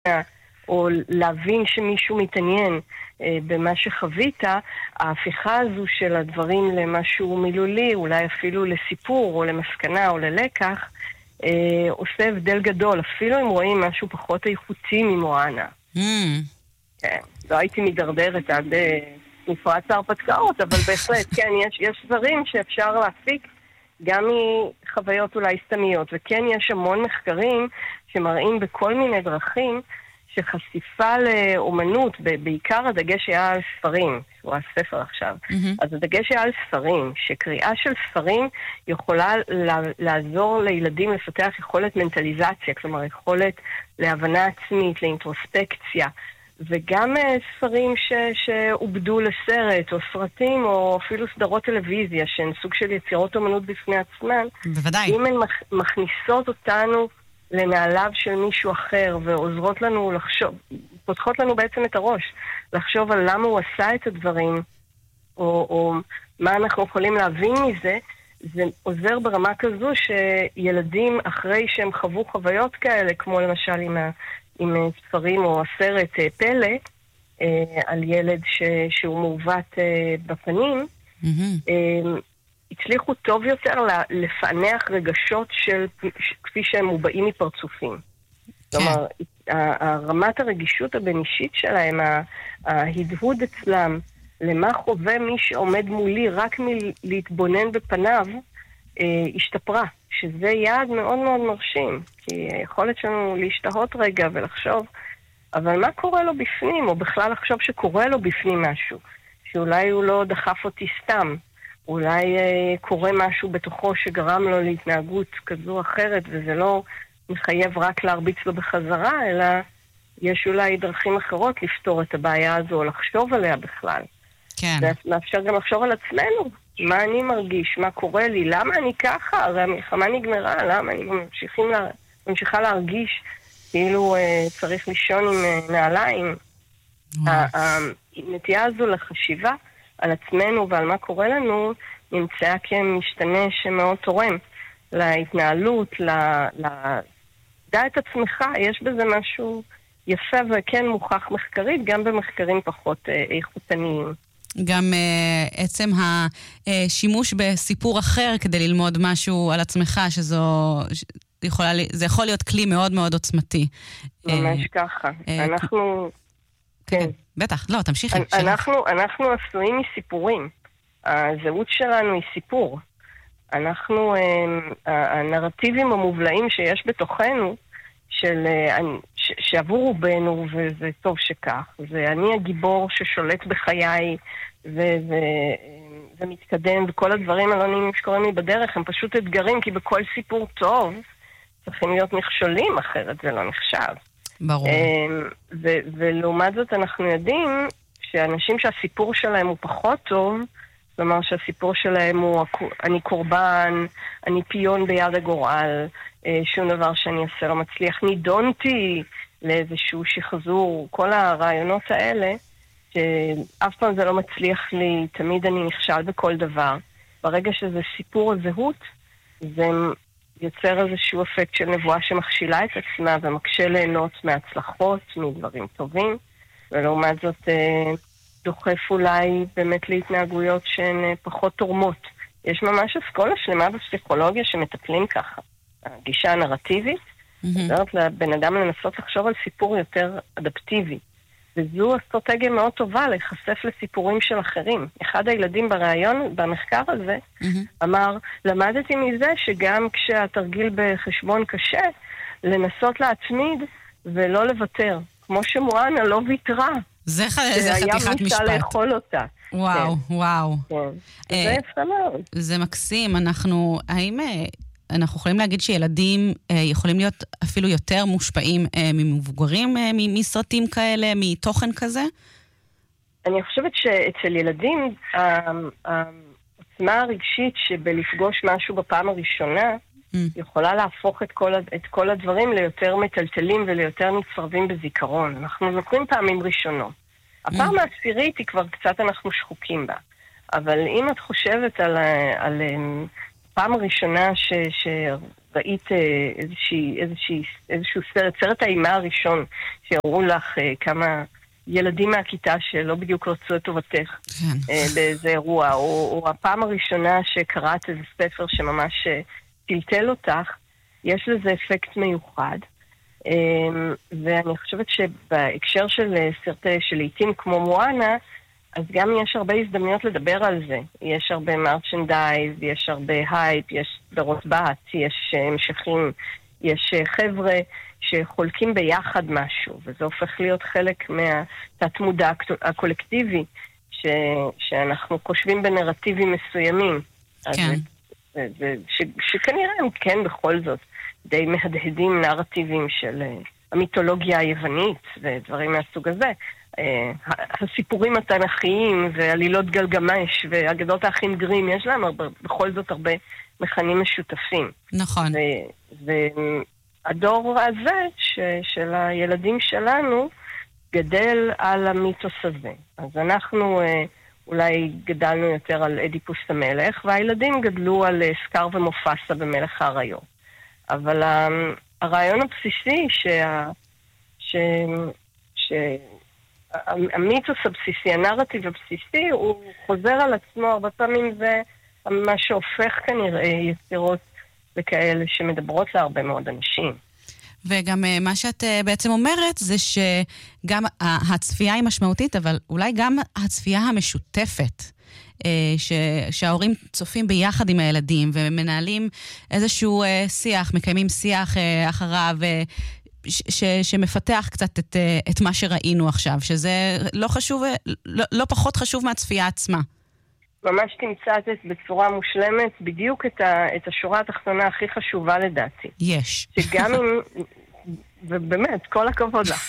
או להבין שמישהו מתעניין במה שחווית, ההפיכה הזו של הדברים למשהו מילולי, אולי אפילו לסיפור או למסקנה או ללקח, עושה הבדל גדול, אפילו אם רואים משהו פחות איכותי ממואנה. כן, לא הייתי מדרדרת עד מפרץ ההרפתקאות, אבל בהחלט, כן, יש דברים שאפשר להפיק גם מחוויות אולי סתמיות, וכן יש המון מחקרים שמראים בכל מיני דרכים שחשיפה לאומנות, בעיקר הדגש היה על ספרים, שהוא הספר עכשיו, אז הדגש היה על ספרים, שקריאה של ספרים יכולה לעזור לילדים לפתח יכולת מנטליזציה, כלומר יכולת להבנה עצמית, לאינטרוספקציה, וגם ספרים שעובדו לסרט, או סרטים, או אפילו סדרות טלוויזיה, שהן סוג של יצירות אומנות בפני עצמן. בוודאי. אם הן מכניסות אותנו לנעליו של מישהו אחר, ועוזרות לנו לחשוב, פותחות לנו בעצם את הראש, לחשוב על למה הוא עשה את הדברים, או מה אנחנו יכולים להבין מזה, זה עוזר ברמה כזו שילדים אחרי שהם חוו חוויות כאלה, כמו למשל עם ספרים או הסרט פלא, על ילד שהוא מעוות בפנים, הצליחו טוב יותר לפענח רגשות כפי שהם מובעים מפרצופים. כלומר, רמת הרגישות הבין-אישית שלהם, ההדהוד אצלם, למה חווה מי שעומד מולי רק מלהתבונן בפניו, השתפרה, שזה יעד מאוד מאוד מרשים, כי היכולת שלנו להשתהות רגע ולחשוב, אבל מה קורה לו בפנים, או בכלל לחשוב שקורה לו בפנים משהו, שאולי הוא לא דחף אותי סתם, אולי קורה משהו בתוכו שגרם לו להתנהגות כזו או אחרת, וזה לא מחייב רק להרביץ לו בחזרה, אלא יש אולי דרכים אחרות לפתור את הבעיה הזו, או לחשוב עליה בכלל. כן. זה מאפשר גם לחשוב על עצמנו, מה אני מרגיש, מה קורה לי, למה אני ככה, הרי המלחמה נגמרה, למה אני ממשיכה להרגיש כאילו צריך לישון עם נעליים. הנטייה הזו לחשיבה על עצמנו ועל מה קורה לנו, נמצאה כמשתנה שמאוד תורם להתנהלות, לדע את עצמך, יש בזה משהו יפה וכן מוכח מחקרית, גם במחקרים פחות איכותניים. גם עצם השימוש בסיפור אחר כדי ללמוד משהו על עצמך, זה יכול להיות כלי מאוד מאוד עוצמתי. ממש ככה. אנחנו... כן, בטח. לא, תמשיכי. אנחנו עשויים מסיפורים. הזהות שלנו היא סיפור. הנרטיבים המובלעים שיש בתוכנו, שעבור רובנו, וזה טוב שכך, זה אני הגיבור ששולט בחיי ומתקדם, וכל הדברים הלא שקורים לי בדרך הם פשוט אתגרים, כי בכל סיפור טוב צריכים להיות מכשולים, אחרת זה לא נחשב. ברור. ולעומת זאת אנחנו יודעים שאנשים שהסיפור שלהם הוא פחות טוב, כלומר שהסיפור שלהם הוא אני קורבן, אני פיון ביד הגורל, שום דבר שאני אעשה לא מצליח, נידונתי לאיזשהו שחזור, כל הרעיונות האלה, שאף פעם זה לא מצליח לי, תמיד אני נכשל בכל דבר. ברגע שזה סיפור הזהות, זה יוצר איזשהו אפקט של נבואה שמכשילה את עצמה ומקשה ליהנות מהצלחות, מדברים טובים, ולעומת זאת דוחף אולי באמת להתנהגויות שהן פחות תורמות. יש ממש אסכולה שלמה בפסיכולוגיה שמטפלים ככה. הגישה הנרטיבית, זאת לבן אדם לנסות לחשוב על סיפור יותר אדפטיבי. וזו אסטרטגיה מאוד טובה להיחשף לסיפורים של אחרים. אחד הילדים בראיון, במחקר הזה, אמר, למדתי מזה שגם כשהתרגיל בחשבון קשה, לנסות להצמיד ולא לוותר. כמו שמואנה לא ויתרה. זה חתיכת משפט. היה לאכול אותה. וואו, וואו. זה יפה מאוד. זה מקסים. האם אנחנו יכולים להגיד שילדים יכולים להיות אפילו יותר מושפעים ממבוגרים, מסרטים כאלה, מתוכן כזה? אני חושבת שאצל ילדים, העוצמה הרגשית שבלפגוש משהו בפעם הראשונה, יכולה להפוך את כל הדברים ליותר מטלטלים וליותר נצרבים בזיכרון. אנחנו זוכרים פעמים ראשונות. הפעם העשירית היא כבר קצת אנחנו שחוקים בה. אבל אם את חושבת על פעם הראשונה ראית איזשהו סרט האימה הראשון, שהראו לך כמה ילדים מהכיתה שלא בדיוק רצו את טובתך באיזה אירוע, או הפעם הראשונה שקראת איזה ספר שממש טלטל אותך, יש לזה אפקט מיוחד. ואני חושבת שבהקשר של סרטי שלעיתים כמו מואנה, אז גם יש הרבה הזדמנויות לדבר על זה. יש הרבה מרצ'נדייז, יש הרבה הייפ, יש סדרות בת, יש המשכים, יש חבר'ה שחולקים ביחד משהו, וזה הופך להיות חלק מהתת-מודע הקולקטיבי, שאנחנו חושבים בנרטיבים מסוימים. כן. שכנראה הם כן בכל זאת די מהדהדים נרטיבים של המיתולוגיה היוונית ודברים מהסוג הזה. הסיפורים התנ"כיים ועלילות גלגמש ואגדות האחים גרים, יש להם בכל זאת הרבה מכנים משותפים. נכון. והדור הזה של הילדים שלנו גדל על המיתוס הזה. אז אנחנו אולי גדלנו יותר על אדיפוס המלך, והילדים גדלו על סקר ומופסה במלך האריות. אבל הרעיון הבסיסי המיתוס הבסיסי, הנרטיב הבסיסי, הוא חוזר על עצמו. הרבה פעמים זה מה שהופך כנראה יצירות לכאלה שמדברות להרבה מאוד אנשים. וגם מה שאת בעצם אומרת זה שגם הצפייה היא משמעותית, אבל אולי גם הצפייה המשותפת, שההורים צופים ביחד עם הילדים ומנהלים איזשהו שיח, מקיימים שיח אחריו, שמפתח קצת את מה שראינו עכשיו, שזה לא חשוב, לא פחות חשוב מהצפייה עצמה. ממש תמצאת בצורה מושלמת בדיוק את השורה התחתונה הכי חשובה לדעתי. יש. שגם אם, ובאמת, כל הכבוד לה.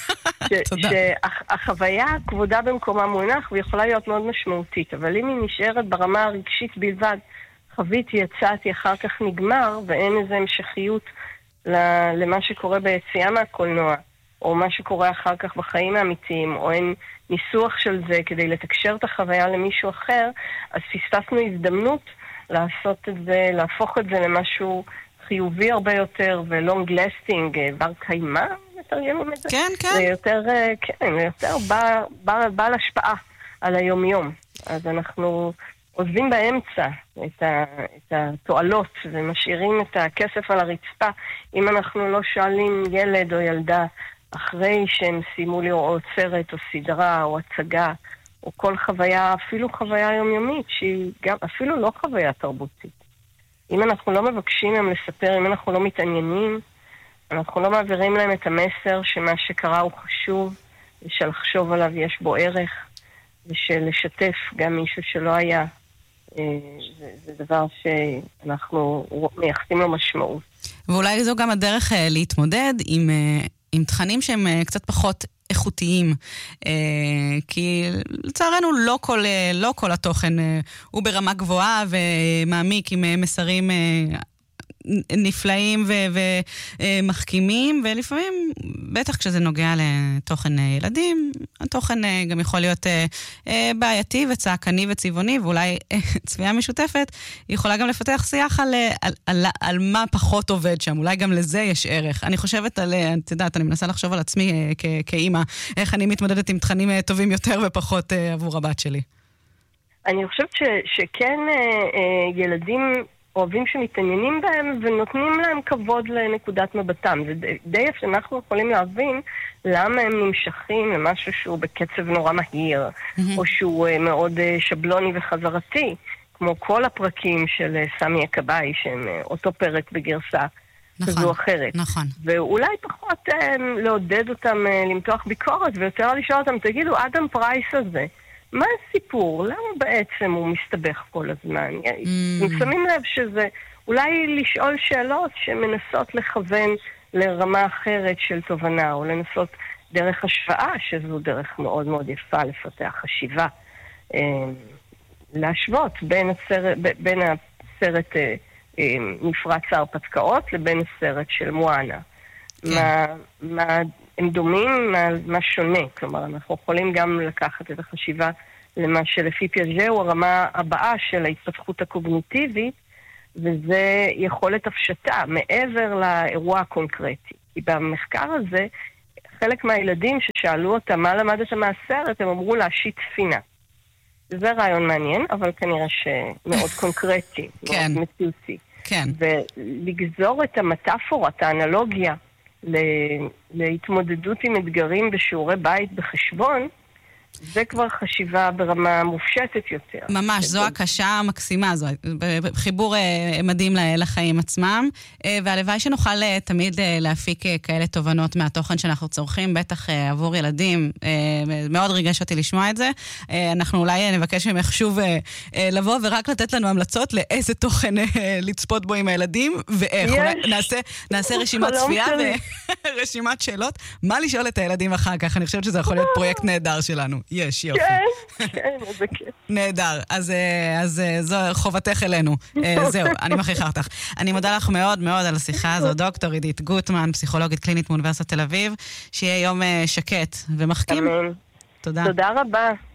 שהחוויה כבודה במקומה מונח ויכולה להיות מאוד משמעותית, אבל אם היא נשארת ברמה הרגשית בלבד, חוויתי, יצאתי, אחר כך נגמר, ואין איזו המשכיות למה שקורה ביציאה מהקולנוע, או מה שקורה אחר כך בחיים האמיתיים, או אין ניסוח של זה כדי לתקשר את החוויה למישהו אחר, אז פספסנו הזדמנות לעשות את זה, להפוך את זה למשהו חיובי הרבה יותר, ולונג לסטינג, בר קיימה, מתרגמים את זה? כן, כן. ויותר, כן, יותר בעל השפעה על היום-יום. אז אנחנו עוזבים באמצע את התועלות, ומשאירים את הכסף על הרצפה, אם אנחנו לא שואלים ילד או ילדה, אחרי שהם סיימו לראות סרט או סדרה או הצגה, או כל חוויה, אפילו חוויה יומיומית, שהיא גם אפילו לא חוויה תרבותית. אם אנחנו לא מבקשים להם לספר, אם אנחנו לא מתעניינים, אנחנו לא מעבירים להם את המסר שמה שקרה הוא חשוב, ושלחשוב עליו יש בו ערך, ושלשתף גם מישהו שלא היה. זה דבר שאנחנו מייחסים לו משמעות. ואולי זו גם הדרך להתמודד עם תכנים שהם קצת פחות איכותיים, כי לצערנו לא כל התוכן הוא ברמה גבוהה ומעמיק עם מסרים נפלאים ומחכימים, ולפעמים, בטח כשזה נוגע לתוכן ילדים, התוכן גם יכול להיות בעייתי וצעקני וצבעוני, ואולי צפייה משותפת יכולה גם לפתח שיח על מה פחות עובד שם, אולי גם לזה יש ערך. אני חושבת את יודעת, אני מנסה לחשוב על עצמי כאימא, איך אני מתמודדת עם תכנים טובים יותר ופחות עבור הבת שלי. אני חושבת שכן ילדים אוהבים שמתעניינים בהם ונותנים להם כבוד לנקודת מבטם. זה די יפה, אנחנו יכולים להבין למה הם נמשכים למשהו שהוא בקצב נורא מהיר, או שהוא מאוד שבלוני וחזרתי, כמו כל הפרקים של סמי הכבאי, שהם אותו פרק בגרסה כזו אחרת. נכון. ואולי פחות לעודד אותם למתוח ביקורת, ויותר לשאול אותם, תגידו, אדם פרייס הזה, מה הסיפור? למה בעצם הוא מסתבך כל הזמן? שמים לב שזה אולי לשאול שאלות שמנסות לכוון לרמה אחרת של תובנה, או לנסות דרך השוואה, שזו דרך מאוד מאוד יפה לפתח חשיבה. להשוות בין הסרט מפרץ ההרפתקאות לבין הסרט של מואנה. מה הם דומים, מה שונה. כלומר, אנחנו יכולים גם לקחת את החשיבה למה שלפי פיאז'ה הוא הרמה הבאה של ההתפתחות הקוגניטיבית, וזה יכולת הפשטה מעבר לאירוע הקונקרטי. כי במחקר הזה, חלק מהילדים ששאלו אותם מה למדת מהסרט, הם אמרו להשיט ספינה. זה רעיון מעניין, אבל כנראה שמאוד קונקרטי, כן. מאוד מציאותי. כן. ולגזור את המטאפורה, את האנלוגיה, להתמודדות עם אתגרים בשיעורי בית בחשבון, זה כבר חשיבה ברמה מופשטת יותר. ממש, זו הקשה המקסימה, זו חיבור מדהים לחיים עצמם, והלוואי שנוכל תמיד להפיק כאלה תובנות מהתוכן שאנחנו צורכים, בטח עבור ילדים, מאוד ריגש אותי לשמוע את זה. אנחנו אולי נבקש ממך שוב לבוא ורק לתת לנו המלצות לאיזה תוכן לצפות בו עם הילדים, ואיך. נעשה רשימת צפייה ורשימת שאלות, מה לשאול את הילדים אחר כך, אני חושבת שזה יכול להיות פרויקט נהדר שלנו. יש, יופי. כן, זה כיף. נהדר. אז זו חובתך אלינו. זהו, אני מכריחה אותך. אני מודה לך מאוד מאוד על השיחה הזו. דוקטור עידית גוטמן, פסיכולוגית קלינית מאוניברסיטת תל אביב, שיהיה יום שקט ומחכים. אמן. תודה. תודה רבה.